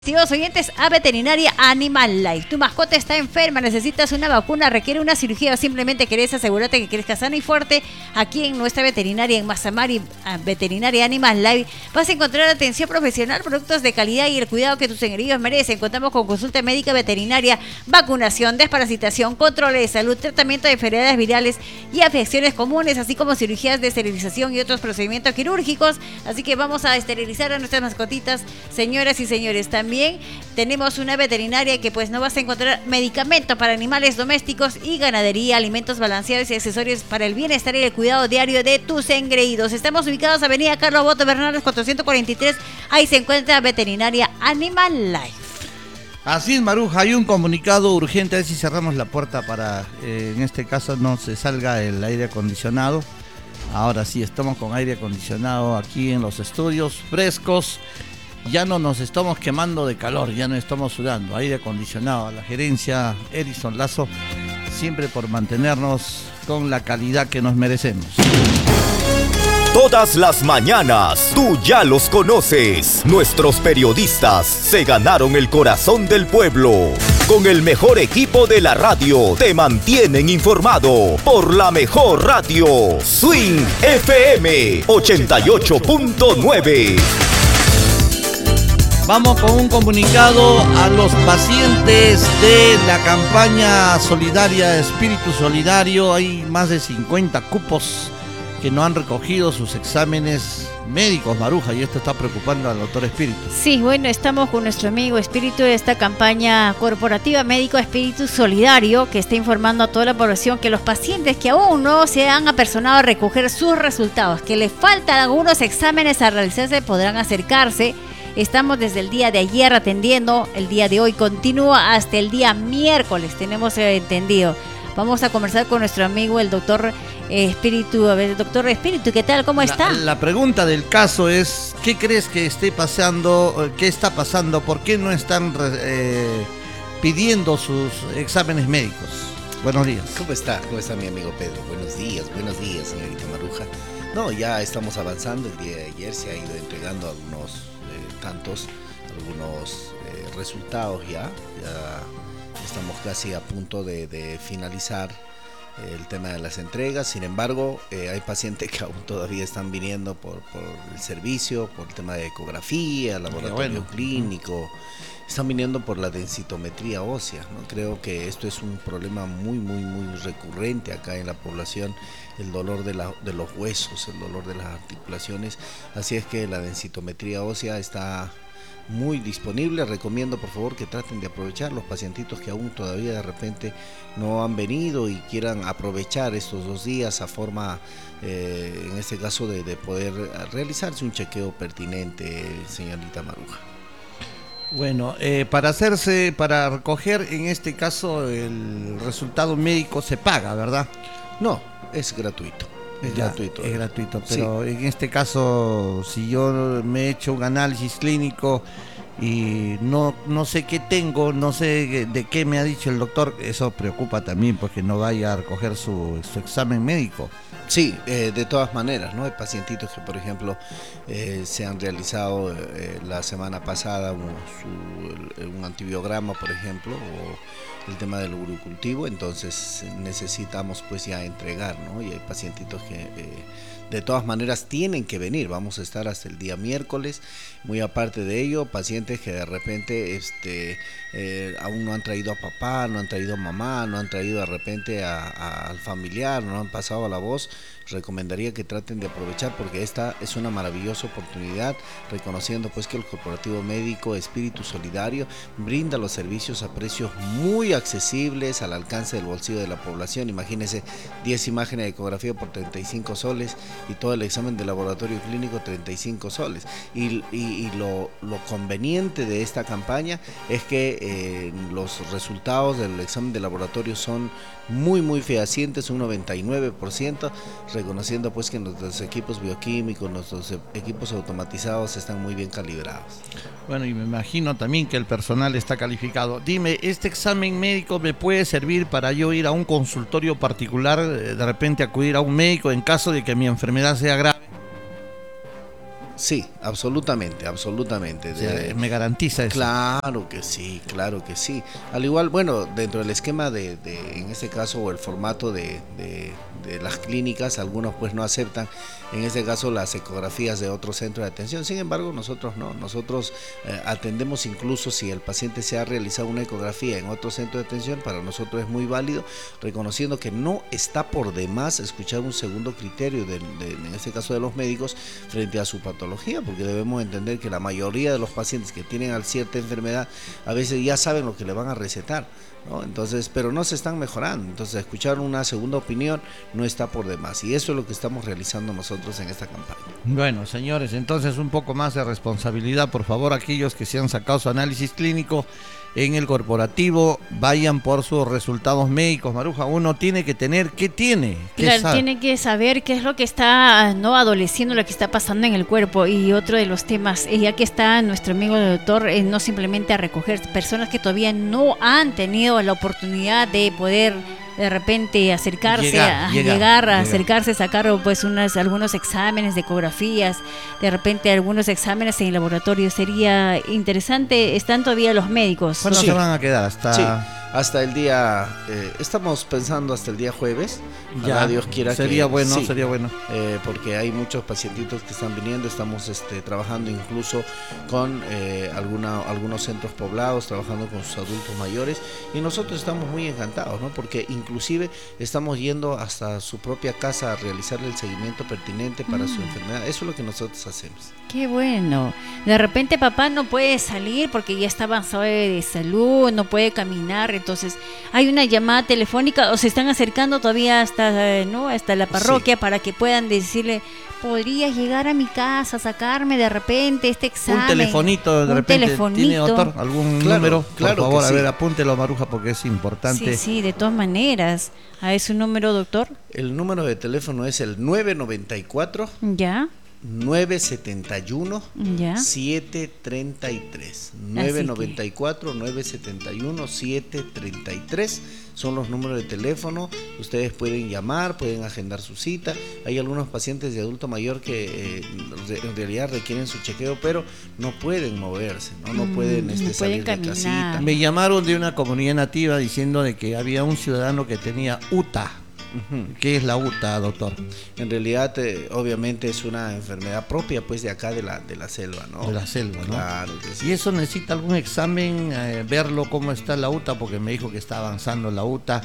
Estimados oyentes, a Veterinaria Animal Life. Tu mascota está enferma, necesitas una vacuna, requiere una cirugía o simplemente querés asegurarte que crezca sano y fuerte. Aquí en nuestra veterinaria en Mazamari, Veterinaria Animal Life, vas a encontrar atención profesional, productos de calidad y el cuidado que tus engreídos merecen. Contamos con consulta médica veterinaria, vacunación, desparasitación, control de salud, tratamiento de enfermedades virales y afecciones comunes, así como cirugías de esterilización y otros procedimientos quirúrgicos. Así que vamos a esterilizar a nuestras mascotitas, señoras y señores. También tenemos una veterinaria que pues no vas a encontrar medicamentos para animales domésticos y ganadería, alimentos balanceados y accesorios para el bienestar y el cuidado diario de tus engreídos. Estamos ubicados Avenida Carlos Boto Bernales 443, ahí se encuentra Veterinaria Animal Life. Así es, Maruja, hay un comunicado urgente, a ver si cerramos la puerta para, en este caso, no se salga el aire acondicionado. Ahora sí, estamos con aire acondicionado aquí en los estudios, frescos. Ya no nos estamos quemando de calor, ya no estamos sudando. Aire acondicionado a la gerencia Edison Lazo, siempre por mantenernos con la calidad que nos merecemos. Todas las mañanas, tú ya los conoces. Nuestros periodistas se ganaron el corazón del pueblo. Con el mejor equipo de la radio, te mantienen informado por la mejor radio. Swing FM 88.9. Vamos con un comunicado a los pacientes de la campaña solidaria Espíritu Solidario. Hay más de 50 cupos que no han recogido sus exámenes médicos, Maruja, y esto está preocupando al doctor Espíritu. Sí, bueno, estamos con nuestro amigo Espíritu de esta campaña corporativa Médico Espíritu Solidario, que está informando a toda la población que los pacientes que aún no se han apersonado a recoger sus resultados, que les faltan algunos exámenes a realizarse, podrán acercarse. Estamos desde el día de ayer atendiendo, el día de hoy continúa hasta el día miércoles, tenemos entendido. Vamos a conversar con nuestro amigo el doctor Espíritu. A ver, doctor Espíritu, ¿qué tal? ¿Cómo está? La pregunta del caso es, ¿qué crees que esté pasando? ¿Qué está pasando? ¿Por qué no están pidiendo sus exámenes médicos? Buenos días. ¿Cómo está? ¿Cómo está mi amigo Pedro? Buenos días, señorita Maruja. No, ya estamos avanzando. El día de ayer se ha ido entregando algunos resultados ya estamos casi a punto de finalizar el tema de las entregas. Sin embargo, hay pacientes que aún todavía están viniendo por el servicio, por el tema de ecografía, laboratorio clínico, están viniendo por la densitometría ósea, ¿no? Creo que esto es un problema muy recurrente acá en la población, el dolor de los huesos, el dolor de las articulaciones, así es que la densitometría ósea está muy disponible. Recomiendo por favor que traten de aprovechar los pacientitos que aún todavía de repente no han venido y quieran aprovechar estos 2 días a forma, en este caso de poder realizarse un chequeo pertinente, señorita Maruja. Bueno, para recoger en este caso el resultado médico se paga, ¿verdad? No, es gratuito. Es gratuito, pero sí. En este caso, si yo me he hecho un análisis clínico y no sé qué tengo, no sé de qué me ha dicho el doctor, eso preocupa también porque no vaya a recoger su examen médico. Sí, de todas maneras, ¿no? Hay pacientitos que, por ejemplo, se han realizado la semana pasada un antibiograma, por ejemplo, o el tema del urocultivo, entonces necesitamos pues ya entregar, ¿no? Y hay pacientitos que de todas maneras tienen que venir. Vamos a estar hasta el día miércoles. Muy aparte de ello, pacientes que de repente aún no han traído a papá, no han traído a mamá, no han traído de repente al familiar, no han pasado a la voz, recomendaría que traten de aprovechar porque esta es una maravillosa oportunidad, reconociendo pues que el Corporativo Médico Espíritu Solidario brinda los servicios a precios muy accesibles al alcance del bolsillo de la población. Imagínense, 10 imágenes de ecografía por 35 soles y todo el examen de laboratorio clínico 35 soles. Y lo conveniente de esta campaña es que los resultados del examen de laboratorio son muy fehacientes, un 99%, reconociendo pues que nuestros equipos bioquímicos, nuestros equipos automatizados están muy bien calibrados. Bueno, y me imagino también que el personal está calificado. Dime, ¿este examen médico me puede servir para yo ir a un consultorio particular, de repente acudir a un médico en caso de que mi enfermedad sea grave? Sí, absolutamente. O sea, me garantiza eso. Claro que sí, claro que sí. Al igual, bueno, dentro del esquema en este caso, o el formato de las clínicas, algunos pues no aceptan, en este caso, las ecografías de otro centro de atención. Sin embargo, nosotros no. Nosotros atendemos incluso si el paciente se ha realizado una ecografía en otro centro de atención, para nosotros es muy válido, reconociendo que no está por demás escuchar un segundo criterio, en este caso de los médicos, frente a su patología, porque debemos entender que la mayoría de los pacientes que tienen cierta enfermedad a veces ya saben lo que le van a recetar, ¿no? Entonces, pero no se están mejorando. Entonces, escuchar una segunda opinión no está por demás, y eso es lo que estamos realizando nosotros en esta campaña. Bueno, señores, entonces un poco más de responsabilidad, por favor. Aquellos que se han sacado su análisis clínico en el corporativo, vayan por sus resultados médicos. Maruja, uno tiene que tener, ¿qué tiene? Claro, tiene que saber qué es lo que está adoleciendo, lo que está pasando en el cuerpo. Y otro de los temas, ya que está nuestro amigo el doctor, no simplemente a recoger personas que todavía no han tenido la oportunidad de poder de repente acercarse, acercarse, sacar pues algunos exámenes de ecografías, de repente algunos exámenes en el laboratorio. Sería interesante. Están todavía los médicos. ¿Cuándo se van a quedar? Hasta el día, estamos pensando hasta el día jueves. Ya, Dios quiera. Sería bueno. Porque hay muchos pacientitos que están viniendo. Estamos trabajando incluso con algunos centros poblados, trabajando con sus adultos mayores, y nosotros estamos muy encantados, ¿no? Porque inclusive estamos yendo hasta su propia casa a realizarle el seguimiento pertinente para su enfermedad. Eso es lo que nosotros hacemos. Qué bueno. De repente papá no puede salir porque ya está avanzado de salud, no puede caminar. Entonces hay una llamada telefónica, o se están acercando todavía hasta la parroquia, para que puedan decirle: ¿podrías llegar a mi casa a sacarme de repente este examen? Un telefonito, de repente. ¿Tiene, doctor, algún número? Por favor, a ver, apúntelo, Maruja, porque es importante. Sí, de todas maneras. ¿A ese número, doctor? El número de teléfono es el 994. Ya. 971 ya. 733 994 971 733 son los números de teléfono. Ustedes pueden llamar, pueden agendar su cita. Hay algunos pacientes de adulto mayor que en realidad requieren su chequeo, pero no pueden moverse, no pueden salir de casita. Me llamaron de una comunidad nativa diciendo de que había un ciudadano que tenía UTA. ¿Qué es la UTA, doctor? En realidad, obviamente es una enfermedad propia, pues, de acá de la selva, ¿no? De la selva, ¿no? Claro que sí. ¿Y eso necesita algún examen, verlo cómo está la UTA? Porque me dijo que está avanzando la UTA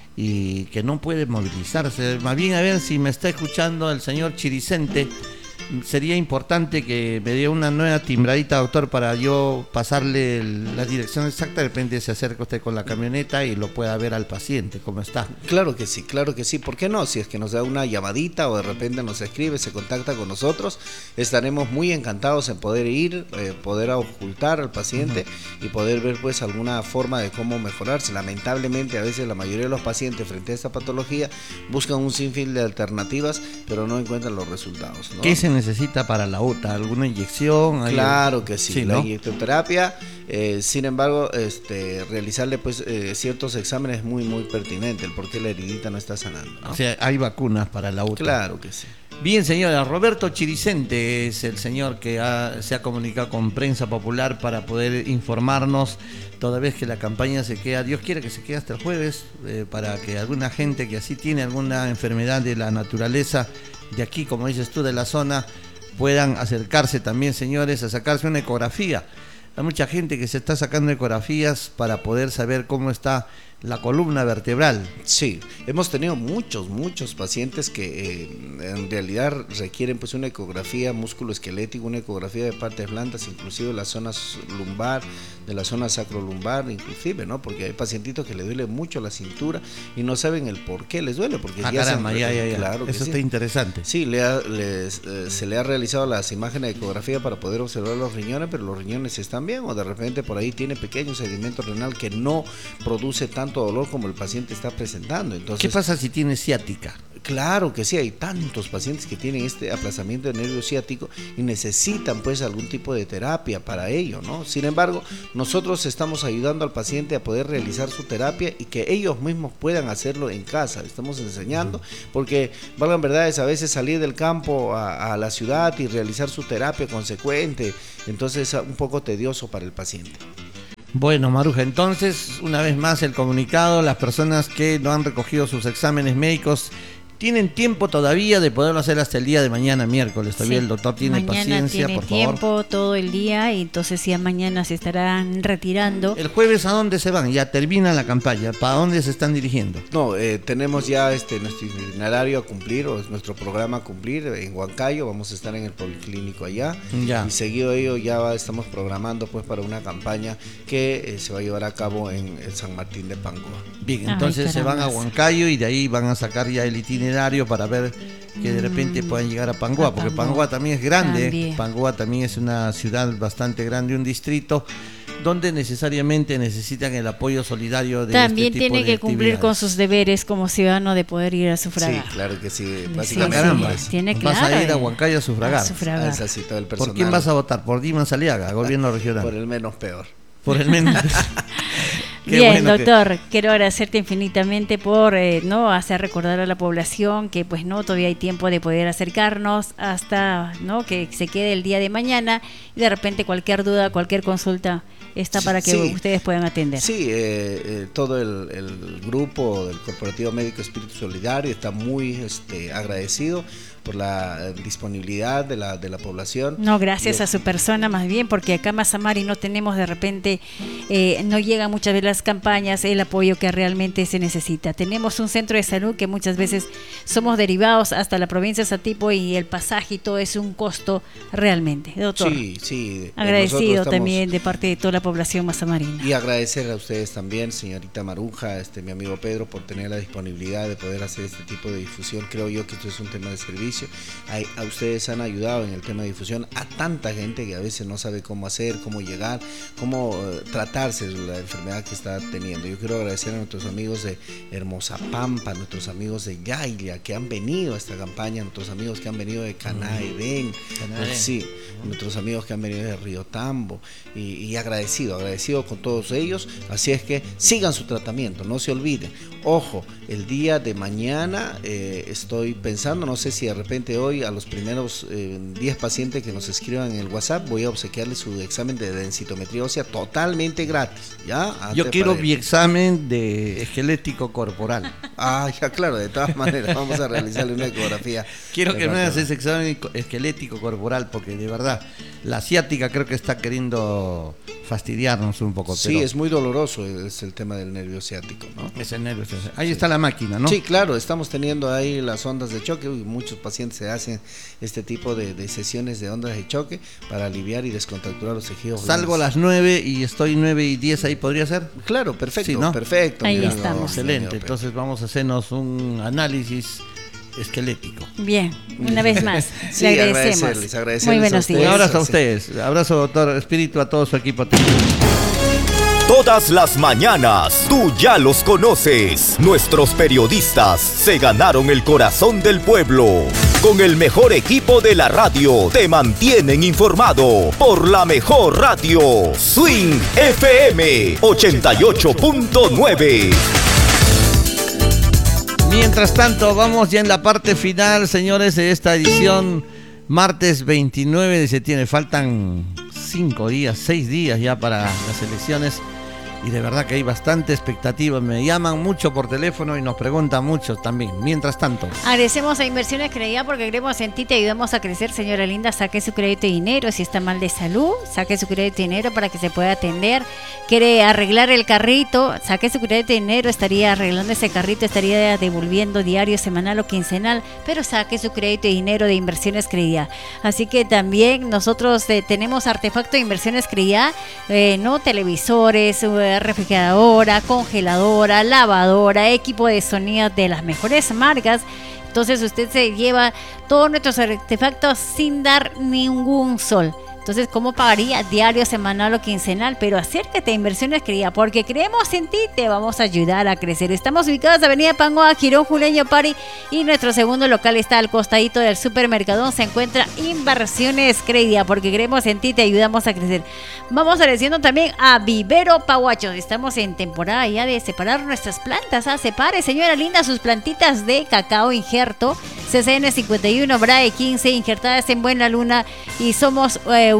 y que no puede movilizarse. Más bien, a ver si me está escuchando el señor Chiricente. Sería importante que me dé una nueva timbradita, doctor, para yo pasarle la dirección exacta. De repente se acerca usted con la camioneta y lo pueda ver al paciente, cómo está. Claro que sí. ¿Por qué no? Si es que nos da una llamadita o de repente nos escribe, se contacta con nosotros, estaremos muy encantados en poder ir, poder ocultar al paciente y poder ver pues alguna forma de cómo mejorarse. Lamentablemente, a veces la mayoría de los pacientes frente a esta patología buscan un sinfín de alternativas, pero no encuentran los resultados, ¿no? ¿Qué se necesita para la UTA? ¿Alguna inyección? Claro que sí, ¿no? La inyectoterapia, sin embargo, realizarle pues ciertos exámenes muy pertinente, el por qué la heridita no está sanando, ¿no? O sea, hay vacunas para la UTA. Claro que sí. Bien, señora, Roberto Chiricente es el señor que se ha comunicado con Prensa Popular para poder informarnos, toda vez que la campaña se queda, Dios quiere que se quede hasta el jueves, para que alguna gente que así tiene alguna enfermedad de la naturaleza de aquí, como dices tú, de la zona, puedan acercarse también, señores, a sacarse una ecografía. Hay mucha gente que se está sacando ecografías para poder saber cómo está la columna vertebral. Sí, hemos tenido muchos pacientes que en realidad requieren pues una ecografía musculoesquelética, una ecografía de partes blandas, inclusive de la zona lumbar, de la zona sacrolumbar, inclusive, ¿no? Porque hay pacientitos que les duele mucho la cintura y no saben el por qué les duele, porque caramba, ya. Claro que eso sí. Está interesante. Sí, se le ha realizado las imágenes de ecografía para poder observar los riñones, pero los riñones están bien, o de repente por ahí tiene pequeño sedimento renal que no produce tanto dolor como el paciente está presentando. Entonces, ¿qué pasa si tiene ciática? Claro que sí, hay tantos pacientes que tienen este aplazamiento de nervio ciático y necesitan pues algún tipo de terapia para ello, ¿no? Sin embargo, nosotros estamos ayudando al paciente a poder realizar su terapia y que ellos mismos puedan hacerlo en casa. Estamos enseñando, porque valgan verdades, a veces salir del campo a la ciudad y realizar su terapia consecuente, entonces es un poco tedioso para el paciente. Bueno, Maruja, entonces, una vez más el comunicado, las personas que no han recogido sus exámenes médicos tienen tiempo todavía de poderlo hacer hasta el día de mañana, miércoles. Todavía el doctor tiene paciencia, por favor. Tiene tiempo todo el día y entonces ya mañana se estarán retirando. ¿El jueves a dónde se van? Ya termina la campaña. ¿Para dónde se están dirigiendo? No, tenemos ya nuestro itinerario a cumplir, o nuestro programa a cumplir en Huancayo. Vamos a estar en el Policlínico allá. Ya. Y seguido de ello ya estamos programando pues para una campaña que se va a llevar a cabo en el San Martín de Pangoa. Bien, entonces se van a Huancayo y de ahí van a sacar ya el itinerario para ver que de repente puedan llegar a Pangoa, porque Pangoa también es grande. Pangoa también es una ciudad bastante grande, un distrito donde necesariamente necesitan el apoyo solidario de también este tipo tiene que cumplir con sus deberes como ciudadano de poder ir a sufragar. Sí, claro que sí. Básicamente, caramba, tiene vas a ir a Huancayo a sufragar. Es así, todo el personal. ¿Por quién vas a votar? ¿Por Dimas Aliaga, gobierno regional? Por el menos peor. Por el menos. Bien, bueno, doctor, quiero agradecerte infinitamente por no hacer recordar a la población que pues no todavía hay tiempo de poder acercarnos hasta que se quede el día de mañana y de repente cualquier duda, cualquier consulta está para que ustedes puedan atender. Sí, todo el grupo del Corporativo Médico Espíritu Solidario está muy agradecido por la disponibilidad de la población. No, gracias a su persona más bien, porque acá en Mazamari no tenemos de repente, no llegan muchas veces las campañas, el apoyo que realmente se necesita. Tenemos un centro de salud que muchas veces somos derivados hasta la provincia de Satipo y el pasaje y todo es un costo realmente. Doctor, sí. Agradecido también de parte de toda la población mazamarina. Y agradecer a ustedes también, señorita Maruja, mi amigo Pedro, por tener la disponibilidad de poder hacer este tipo de difusión. Creo yo que esto es un tema de servicio. A ustedes han ayudado en el tema de difusión a tanta gente que a veces no sabe cómo hacer, cómo llegar, cómo tratarse la enfermedad que está teniendo. Yo quiero agradecer a nuestros amigos de Hermosa Pampa, a nuestros amigos de Yailia que han venido a esta campaña, a nuestros amigos que han venido de Caná Edén, nuestros amigos que han venido de Río Tambo, y agradecido con todos ellos. Así es que sigan su tratamiento, no se olviden. Ojo, el día de mañana estoy pensando, no sé si de repente hoy a los primeros 10 pacientes que nos escriban en el WhatsApp voy a obsequiarles su examen de densitometría ósea totalmente gratis, ¿ya? Yo quiero mi examen de esquelético corporal. Ya claro, de todas maneras vamos a realizarle una ecografía. Quiero que me hagas ese examen esquelético corporal, porque de verdad la asiática creo que está queriendo fastidiarnos un poco. Sí, es muy doloroso, es el tema del nervio ciático, ¿no? Es el nervio ciático. Ahí está la máquina, ¿no? Sí, claro, estamos teniendo ahí las ondas de choque. Muchos pacientes se hacen este tipo de sesiones de ondas de choque para aliviar y descontracturar los tejidos. Salgo a las 9 y estoy 9:10, ¿ahí podría ser? Claro, perfecto, sí, ¿no? Perfecto. Ahí estamos. Excelente, entonces vamos a hacernos un análisis esquelético. Bien, una vez más, le agradecemos. Agradecerles muy buenos días. Un abrazo a ustedes, abrazo doctor Espíritu, a todo su equipo técnico. Todas las mañanas, tú ya los conoces. Nuestros periodistas se ganaron el corazón del pueblo. Con el mejor equipo de la radio, te mantienen informado por la mejor radio. Swing FM 88.9. Mientras tanto, vamos ya en la parte final, señores, de esta edición, martes 29 de septiembre. Faltan 6 días ya para las elecciones. Y de verdad que hay bastante expectativa. Me llaman mucho por teléfono y nos preguntan mucho también. Mientras tanto, agradecemos a Inversiones Crediá porque creemos en ti, te ayudamos a crecer, señora linda. Saque su crédito y dinero. Si está mal de salud, saque su crédito y dinero para que se pueda atender. Quiere arreglar el carrito, saque su crédito y dinero. Estaría arreglando ese carrito, estaría devolviendo diario, semanal o quincenal, pero saque su crédito y dinero de Inversiones Crediá. Así que también nosotros tenemos artefacto de Inversiones Crediá, no televisores, refrigeradora, congeladora, lavadora, equipo de sonido de las mejores marcas. Entonces usted se lleva todos nuestros artefactos sin dar ningún sol. Entonces, ¿cómo pagaría? Diario, semanal o quincenal. Pero acércate a Inversiones Cría, porque creemos en ti, te vamos a ayudar a crecer. Estamos ubicados en Avenida Pangoa, Girón, Juleño, Pari, y nuestro segundo local está al costadito del supermercadón. Se encuentra Inversiones Cría, porque creemos en ti, te ayudamos a crecer. Vamos agradeciendo también a Vivero Pahuacho. Estamos en temporada ya de separar nuestras plantas. Separe, señora linda, sus plantitas de cacao injerto CCN 51, BRAE 15, injertadas en Buena Luna, y somos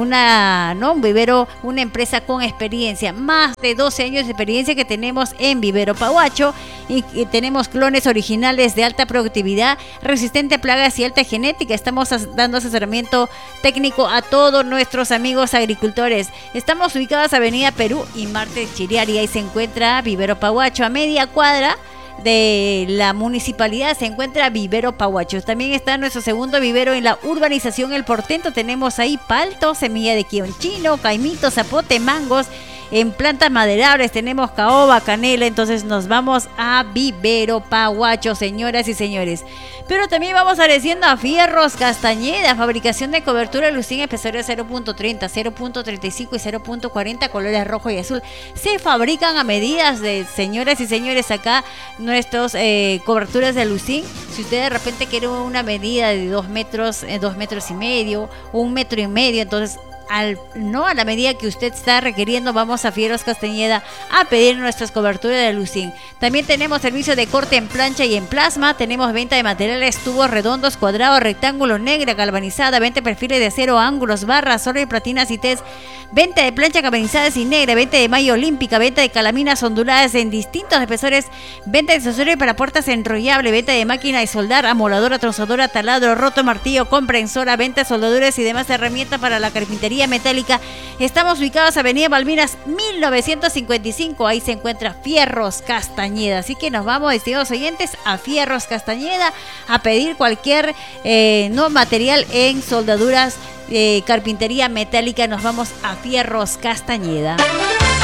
un vivero, una empresa con experiencia, más de 12 años de experiencia que tenemos en Vivero Pahuacho, y tenemos clones originales de alta productividad, resistente a plagas y alta genética. Estamos dando asesoramiento técnico a todos nuestros amigos agricultores. Estamos ubicados en Avenida Perú y Marte Chiriari, ahí se encuentra Vivero Pahuacho. A media cuadra de la municipalidad se encuentra Vivero Pahuacho. También está nuestro segundo vivero en la urbanización El Portento. Tenemos ahí palto, semilla de quionchino, caimito, zapote, mangos. En plantas maderables tenemos caoba, canela. Entonces nos vamos a Vivero Pahuacho, señoras y señores. Pero también vamos agradeciendo a Fierros Castañeda, fabricación de cobertura Lucín, espesores 0.30, 0.35 y 0.40, colores rojo y azul. Se fabrican a medidas de, señoras y señores, acá nuestros coberturas de Lucín. Si usted de repente quiere una medida de 2 metros, 2 metros y medio, o 1 metro y medio, entonces a la medida que usted está requiriendo, vamos a Fierros Castañeda a pedir nuestras coberturas de Lucín. También tenemos servicio de corte en plancha y en plasma. Tenemos venta de materiales, tubos redondos, cuadrados, rectángulo, negra, galvanizada, venta de perfiles de acero, ángulos, barras, oro y platinas y test, venta de plancha galvanizadas y negra, venta de malla olímpica, venta de calaminas onduladas en distintos espesores, venta de accesorios para puertas enrollable, venta de máquina de soldar, amoladora, trozadora, taladro, roto, martillo, comprensora, venta de soldaduras y demás herramientas para la carpintería metálica. Estamos ubicados en Avenida Malvinas 1955, ahí se encuentra Fierros Castañeda. Así que nos vamos, estimados oyentes, a Fierros Castañeda a pedir cualquier material en soldaduras, carpintería metálica. Nos vamos a Fierros Castañeda.